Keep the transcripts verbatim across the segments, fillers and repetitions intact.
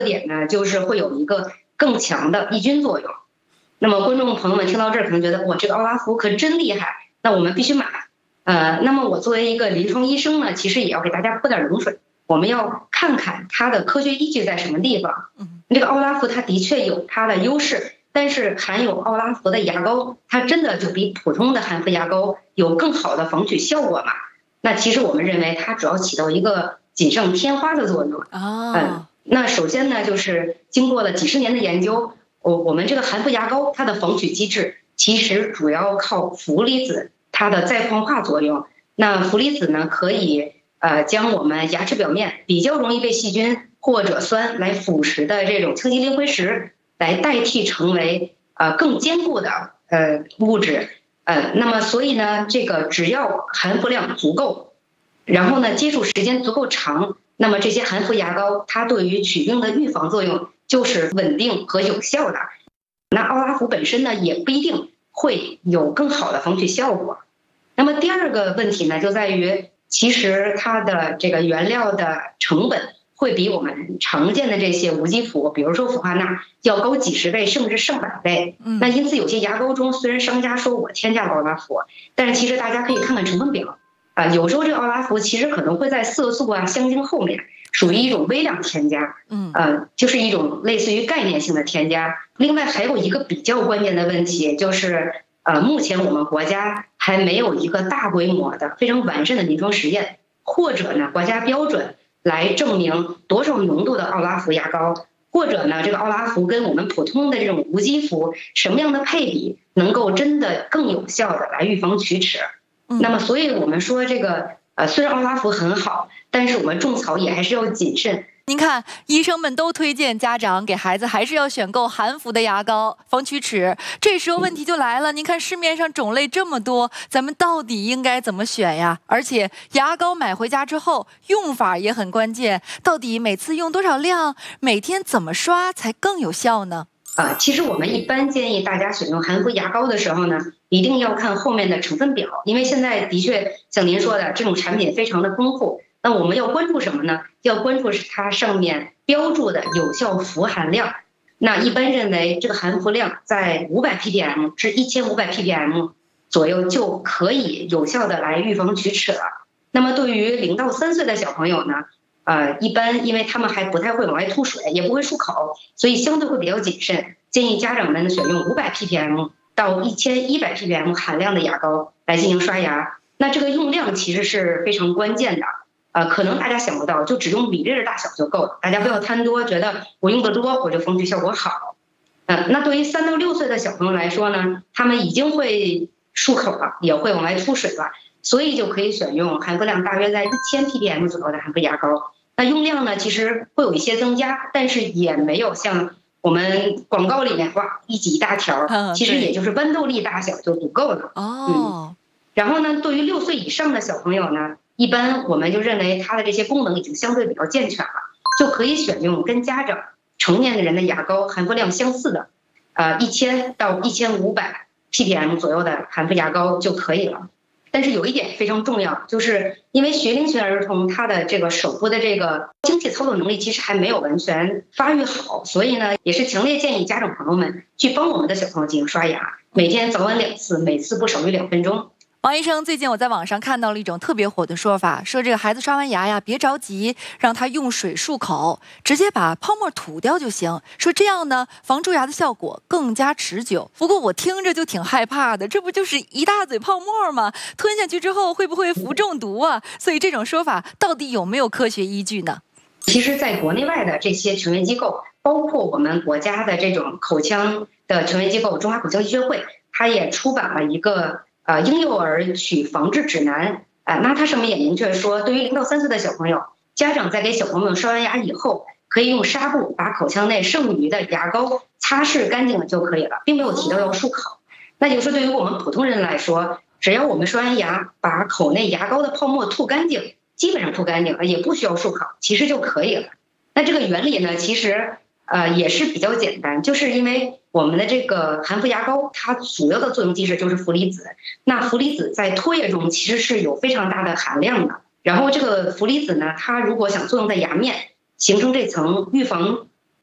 点呢，就是会有一个更强的抑菌作用。那么观众朋友们听到这儿可能觉得，哇，这个奥拉福可真厉害，那我们必须买。呃，那么我作为一个临床医生呢，其实也要给大家泼点冷水，我们要看看它的科学依据在什么地方。这个奥拉福它的确有它的优势，但是含有奥拉福的牙膏，它真的就比普通的含氟牙膏有更好的防龋效果嘛？那其实我们认为它主要起到一个锦上添花的作用。 哦， 嗯，那首先呢，就是经过了几十年的研究，我我们这个含氟牙膏它的防龋机制其实主要靠氟离子它的再矿化作用。那氟离子呢，可以呃将我们牙齿表面比较容易被细菌或者酸来腐蚀的这种羟基磷灰石，来代替成为呃更坚固的呃物质。呃，那么所以呢，这个只要含氟量足够，然后呢接触时间足够长，那么这些含氟牙膏它对于龋病的预防作用就是稳定和有效的。那奥拉福本身呢也不一定会有更好的防龋效果。那么第二个问题呢，就在于其实它的这个原料的成本会比我们常见的这些无机氟，比如说氟化钠，要高几十倍甚至上百倍。那因此有些牙膏中虽然商家说我添加了奥拉福，但是其实大家可以看看成分表啊、呃，有时候这个奥拉福其实可能会在色素啊、香精后面，属于一种微量添加，嗯，呃，就是一种类似于概念性的添加。另外还有一个比较关键的问题就是，呃，目前我们国家还没有一个大规模的、非常完善的临床实验，或者呢国家标准来证明多少浓度的奥拉福牙膏，或者呢这个奥拉福跟我们普通的这种无机氟什么样的配比，能够真的更有效的来预防龋齿。那么所以我们说这个呃，虽然奥拉福很好，但是我们种草也还是要谨慎。 您看，医生们都推荐家长给孩子还是要选购含氟的牙膏防龋齿。这时候问题就来了，您看市面上种类这么多，咱们到底应该怎么选呀？而且牙膏买回家之后用法也很关键，到底每次用多少量，每天怎么刷才更有效呢？ 啊，其实我们一般建议大家选用含氟牙膏的时候呢，一定要看后面的成分表，因为现在的确像您说的，这种产品非常的丰富。那我们要关注什么呢？要关注是它上面标注的有效氟含量。那一般认为这个含氟量在五百 ppm 至一千五百 ppm 左右就可以有效的来预防龋齿了。那么对于零到三岁的小朋友呢，呃，一般因为他们还不太会往外吐水，也不会漱口，所以相对会比较谨慎。建议家长们选用五百 ppm 到一千一百 ppm 含量的牙膏来进行刷牙。那这个用量其实是非常关键的。呃，可能大家想不到，就只用米粒的大小就够了。大家不要贪多，觉得我用的多，我就防龋效果好。嗯，那对于三到六岁的小朋友来说呢，他们已经会漱口了，也会往外吐水了，所以就可以选用含氟量大约在一千 ppm 左右的含氟牙膏。那用量呢，其实会有一些增加，但是也没有像我们广告里面哇一挤一大条，其实也就是豌豆粒大小就足够了。 哦、 嗯，然后呢，对于六岁以上的小朋友呢，一般我们就认为它的这些功能已经相对比较健全了，就可以选用跟家长成年人的牙膏含氟量相似的，呃，一千到一千五百 ppm 左右的含氟牙膏就可以了。但是有一点非常重要，就是因为学龄前儿童他的这个手部的这个精细操作能力其实还没有完全发育好，所以呢，也是强烈建议家长朋友们去帮我们的小朋友进行刷牙，每天早晚两次，每次不少于两分钟。 王医生，最近我在网上看到了一种特别火的说法，说这个孩子刷完牙呀，别着急，让他用水漱口，直接把泡沫吐掉就行。说这样呢，防蛀牙的效果更加持久。不过我听着就挺害怕的，这不就是一大嘴泡沫吗？吞下去之后会不会氟中毒啊？所以这种说法到底有没有科学依据呢？ 其实在国内外的这些权威机构，包括我们国家的这种口腔的权威机构中华口腔医学会，它也出版了一个呃，婴幼儿龋防治指南，啊、呃，那它上面也明确说，对于零到三岁的小朋友，家长在给小朋友刷完牙以后，可以用纱布把口腔内剩余的牙膏擦拭干净了就可以了，并没有提到要漱口。那就是说，对于我们普通人来说，只要我们刷完牙，把口内牙膏的泡沫吐干净，基本上吐干净了，也不需要漱口，其实就可以了。那这个原理呢，其实呃也是比较简单，就是因为我们的这个含氟牙膏，它主要的作用机制就是氟离子。那氟离子在唾液中其实是有非常大的含量的。然后这个氟离子呢，它如果想作用在牙面，形成这层预防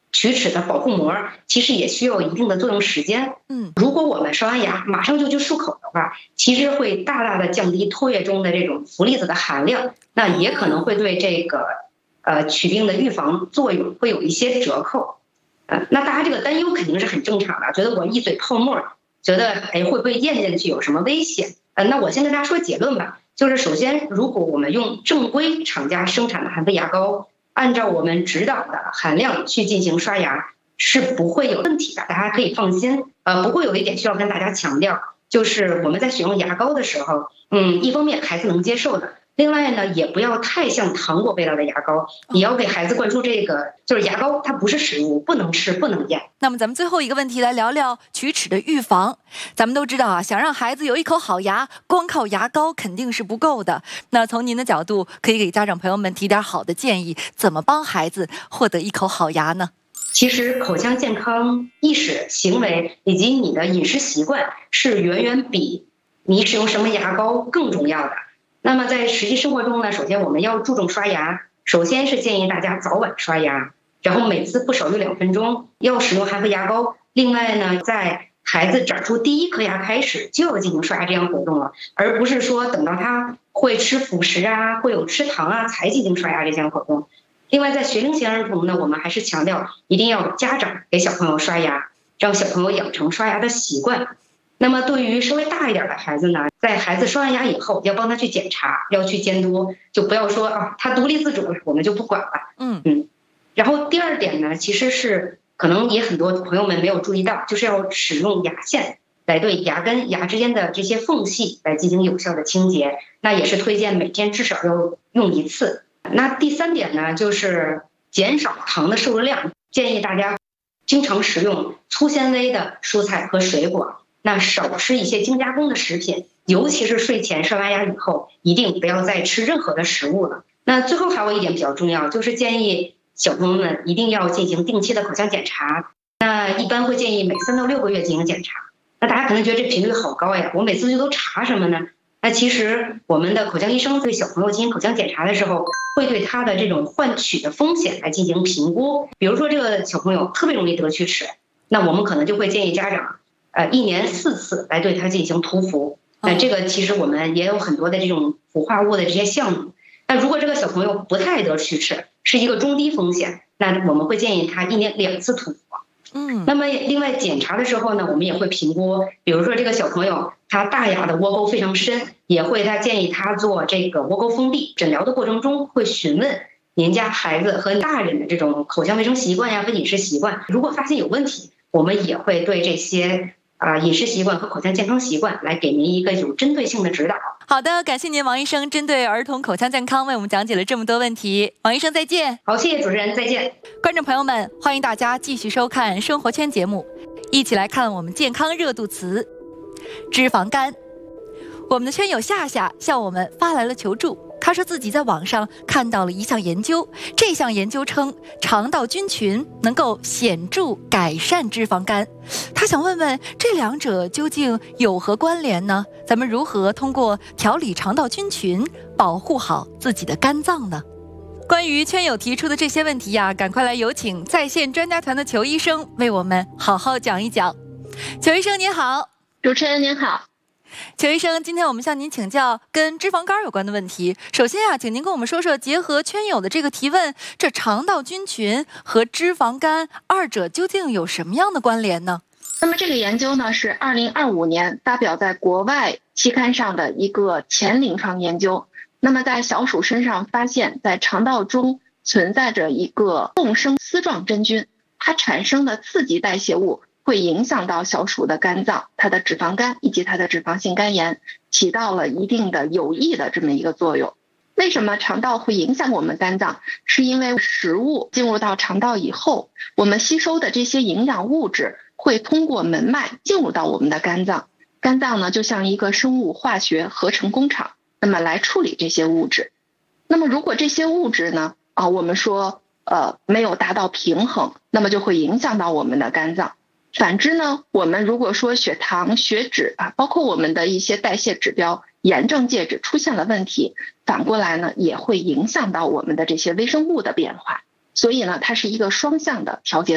龋齿的保护膜其实也需要一定的作用时间。 嗯， 如果我们刷完牙马上就去漱口的话，其实会大大的降低唾液中的这种氟离子的含量，那也可能会对这个呃龋病的预防作用会有一些折扣。呃，那大家这个担忧肯定是很正常的，觉得我一嘴泡沫，觉得哎会不会咽进去有什么危险？呃，那我先跟大家说结论吧，就是首先，如果我们用正规厂家生产的含氟牙膏，按照我们指导的含量去进行刷牙，是不会有问题的，大家可以放心。呃，不过有一点需要跟大家强调，就是我们在使用牙膏的时候，嗯，一方面孩子能接受的，另外呢，也不要太像糖果味道的牙膏，你要给孩子灌输这个，就是牙膏它不是食物，不能吃，不能咽。 那么咱们最后一个问题来聊聊龋齿的预防。咱们都知道啊，想让孩子有一口好牙，光靠牙膏肯定是不够的。那从您的角度，可以给家长朋友们提点好的建议，怎么帮孩子获得一口好牙呢？ 其实口腔健康意识、行为以及你的饮食习惯是远远比你使用什么牙膏更重要的。那么在实际生活中呢，首先我们要注重刷牙，首先是建议大家早晚刷牙，然后每次不少于两分钟，要使用含氟牙膏。另外呢，在孩子长出第一颗牙开始就要进行刷牙这样活动了，而不是说等到他会吃辅食啊，会有吃糖啊才进行刷牙这项活动。另外，在学龄前儿童呢，我们还是强调一定要家长给小朋友刷牙，让小朋友养成刷牙的习惯。那么对于稍微大一点的孩子呢，在孩子刷完牙以后，要帮他去检查，要去监督，就不要说啊他独立自主了，我们就不管了。 嗯嗯。然后第二点呢，其实是可能也很多朋友们没有注意到，就是要使用牙线来对牙根、牙之间的这些缝隙来进行有效的清洁。那也是推荐每天至少要用一次。那第三点呢，就是减少糖的摄入量，建议大家经常食用粗纤维的蔬菜和水果，那少吃一些精加工的食品，尤其是睡前刷完牙以后，一定不要再吃任何的食物了。那最后还有一点比较重要，就是建议小朋友们一定要进行定期的口腔检查，那一般会建议每三到六个月进行检查。那大家可能觉得这频率好高呀，我每次就都查什么呢？那其实我们的口腔医生对小朋友进行口腔检查的时候，会对他的这种患龋的风险来进行评估。比如说这个小朋友特别容易得龋齿，那我们可能就会建议家长，呃，一年四次来对他进行涂氟。那这个其实我们也有很多的这种氟化物的这些项目。那如果这个小朋友不太得龋齿，是一个中低风险，那我们会建议他一年两次涂氟。 嗯， 那么另外检查的时候呢，我们也会评估，比如说这个小朋友他大牙的窝沟非常深，也会他建议他做这个窝沟封闭。诊疗的过程中会询问您家孩子和大人的这种口腔卫生习惯呀和饮食习惯，如果发现有问题，我们也会对这些啊、呃、饮食习惯和口腔健康习惯来给您一个有针对性的指导。 好的，感谢您王医生针对儿童口腔健康为我们讲解了这么多问题。王医生再见。 好，谢谢主持人，再见。 观众朋友们，欢迎大家继续收看生活圈节目，一起来看我们健康热度词脂肪肝。我们的圈友夏夏向我们发来了求助，他说自己在网上看到了一项研究，这项研究称肠道菌群能够显著改善脂肪肝。他想问问这两者究竟有何关联呢？咱们如何通过调理肠道菌群保护好自己的肝脏呢？关于圈友提出的这些问题呀、啊，赶快来有请在线专家团的裘医生为我们好好讲一讲。裘医生您好。 主持人您好。 裘医生，今天我们向您请教跟脂肪肝有关的问题。首先啊，请您跟我们说说，结合圈友的这个提问，这肠道菌群和脂肪肝二者究竟有什么样的关联呢？ 那么这个研究呢，是二零二五年发表在国外期刊上的一个前临床研究。那么在小鼠身上发现，在肠道中存在着一个共生丝状真菌，它产生的刺激代谢物会影响到小鼠的肝脏，它的脂肪肝以及它的脂肪性肝炎，起到了一定的有益的这么一个作用。为什么肠道会影响我们肝脏？是因为食物进入到肠道以后，我们吸收的这些营养物质会通过门脉进入到我们的肝脏。肝脏呢，就像一个生物化学合成工厂，那么来处理这些物质。那么如果这些物质呢，啊，我们说呃没有达到平衡，那么就会影响到我们的肝脏。反之呢，我们如果说血糖、血脂啊，包括我们的一些代谢指标、炎症介质出现了问题，反过来呢，也会影响到我们的这些微生物的变化。所以呢，它是一个双向的调节。